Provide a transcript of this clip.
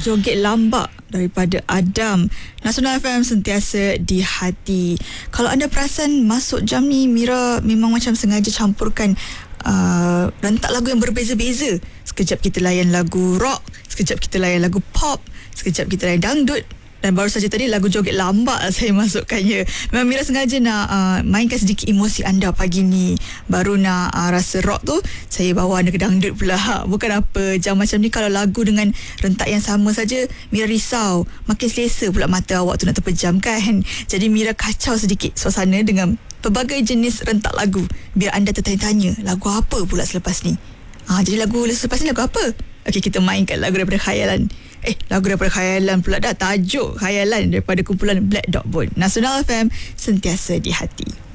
Joget Lambak daripada Adam. Nasional FM sentiasa di hati. Kalau anda perasan masuk jam ni, Mira memang macam sengaja campurkan rentak lagu yang berbeza-beza. Sekejap kita layan lagu rock, sekejap kita layan lagu pop, sekejap kita layan dangdut. Dan baru saja tadi lagu Joget Lambak saya masukkannya. Memang Mira sengaja nak mainkan sedikit emosi anda pagi ni. Baru nak rasa rock tu, saya bawa anda ke dangdut pula. Bukan apa, jam macam ni kalau lagu dengan rentak yang sama saja, Mira risau. Makin selesa pula mata awak tu nak terpejam kan. Jadi Mira kacau sedikit suasana dengan pelbagai jenis rentak lagu. Biar anda tertanya-tanya, lagu apa pula selepas ni? Jadi lagu selepas ni lagu apa? Okey, kita mainkan lagu daripada khayalan. Lagu daripada khayalan pula dah. Tajuk khayalan daripada kumpulan Black Dog Bone. Nasional FM sentiasa di hati.